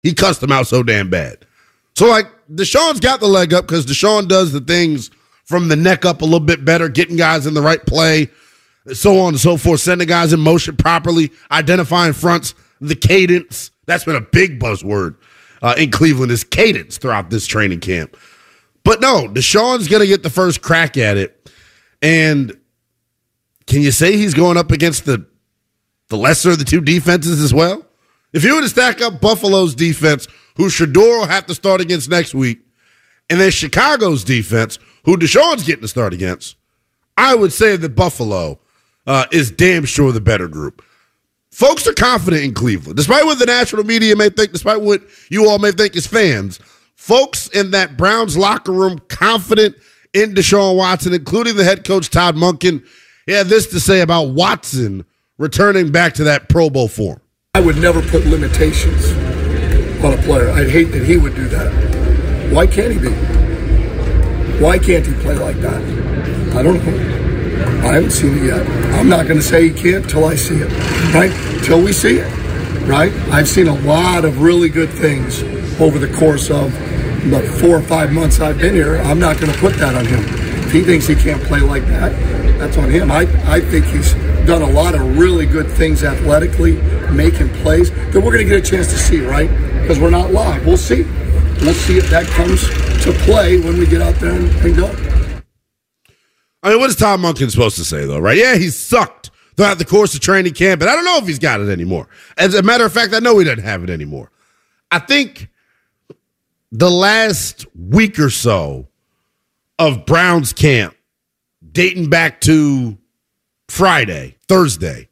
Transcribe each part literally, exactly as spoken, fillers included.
He cussed him out so damn bad. So, like, Deshaun's got the leg up because Deshaun does the things from the neck up a little bit better, getting guys in the right play, so on and so forth, sending guys in motion properly, identifying fronts, the cadence. That's been a big buzzword uh, in Cleveland is cadence throughout this training camp. But no, Deshaun's going to get the first crack at it. And can you say he's going up against the, the lesser of the two defenses as well? If you were to stack up Buffalo's defense, who Shedeur will have to start against next week, and then Chicago's defense, who Deshaun's getting to start against, I would say that Buffalo uh, is damn sure the better group. Folks are confident in Cleveland. Despite what the national media may think, despite what you all may think as fans, folks in that Browns locker room confident in Deshaun Watson, including the head coach Todd Monken. He had this to say about Watson returning back to that Pro Bowl form. I would never put limitations on a player. I'd hate that he would do that. Why can't he be? Why can't he play like that? I don't know. I haven't seen it yet. I'm not going to say he can't till I see it, right? Till we see it, right? I've seen a lot of really good things over the course of the four or five months I've been here. I'm not going to put that on him. If he thinks he can't play like that, that's on him. I, I think he's done a lot of really good things athletically, making plays that we're going to get a chance to see, right? Because we're not live. We'll see. We'll see if that comes to play when we get out there and, and go. I mean, what is Tom Monken supposed to say, though, right? Yeah, he's sucked throughout the course of training camp, but I don't know if he's got it anymore. As a matter of fact, I know he doesn't have it anymore. I think the last week or so of Browns camp, dating back to Friday, Thursday,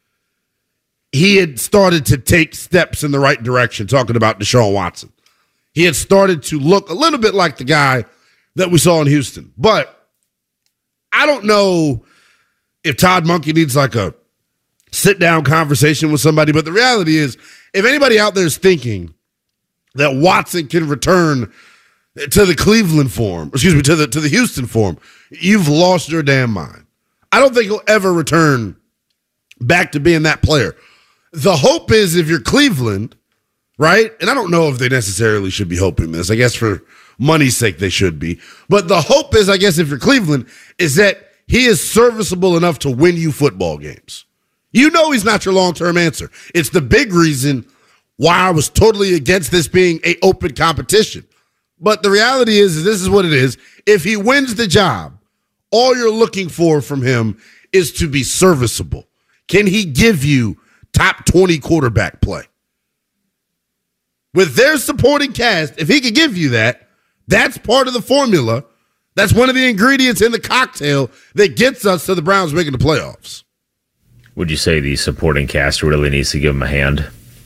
he had started to take steps in the right direction, talking about Deshaun Watson. He had started to look a little bit like the guy that we saw in Houston. But I don't know if Todd Monken needs like a sit-down conversation with somebody, but the reality is, if anybody out there is thinking that Watson can return to the Cleveland form, excuse me, to the to the Houston form, you've lost your damn mind. I don't think he'll ever return back to being that player. The hope is if you're Cleveland, right? And I don't know if they necessarily should be hoping this. I guess for money's sake they should be. But the hope is, I guess, if you're Cleveland, is that he is serviceable enough to win you football games. You know he's not your long-term answer. It's the big reason why I was totally against this being an open competition. But the reality is, is this is what it is. If he wins the job, all you're looking for from him is to be serviceable. Can he give you top twenty quarterback play? With their supporting cast, if he could give you that, that's part of the formula. That's one of the ingredients in the cocktail that gets us to the Browns making the playoffs. Would you say the supporting cast really needs to give him a hand?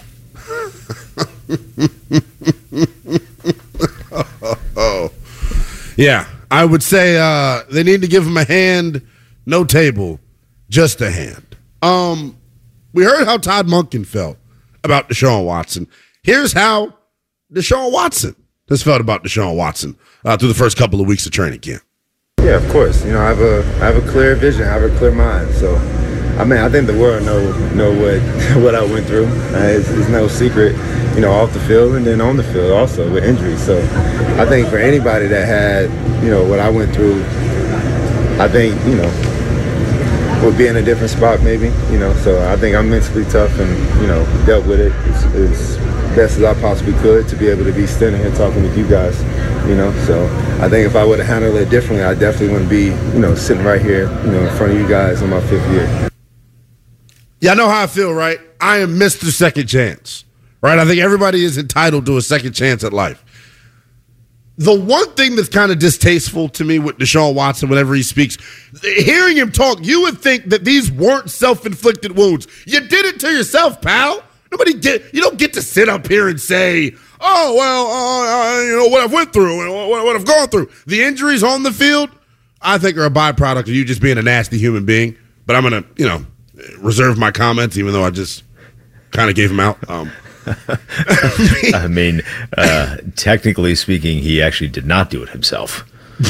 oh, yeah. I would say uh, they need to give him a hand, no table, just a hand. Um, we heard how Todd Monken felt about Deshaun Watson. Here's how Deshaun Watson has felt about Deshaun Watson uh, through the first couple of weeks of training camp. Yeah, of course. You know, I have a I have a clear vision, I have a clear mind. So, I mean, I think the world know know what what I went through. Uh, it's, it's no secret, you know, off the field and then on the field also with injuries. So, I think for anybody that had, you know, what I went through, I think, you know, would be in a different spot maybe, you know. So, I think I'm mentally tough and, you know, dealt with it as, as best as I possibly could to be able to be standing here talking with you guys, you know. So, I think if I would have handled it differently, I definitely wouldn't be, you know, sitting right here, you know, in front of you guys in my fifth year. Yeah, I know how I feel, right? I am Mister Second Chance, right? I think everybody is entitled to a second chance at life. The one thing that's kind of distasteful to me with Deshaun Watson whenever he speaks, hearing him talk, you would think that these weren't self-inflicted wounds. You did it to yourself, pal. Nobody get, you don't get to sit up here and say, oh, well, uh, uh, you know, what I've went through and what, what I've gone through. The injuries on the field, I think, are a byproduct of you just being a nasty human being. But I'm going to, you know, reserve my comments, even though I just kind of gave them out. Um, I mean, uh, technically speaking, he actually did not do it himself.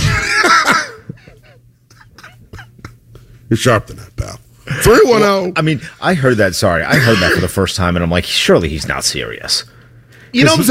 You're sharp than that, pal. three one zero. Well, I mean, I heard that. Sorry, I heard that for the first time, and I'm like, surely he's not serious. You know what I'm saying?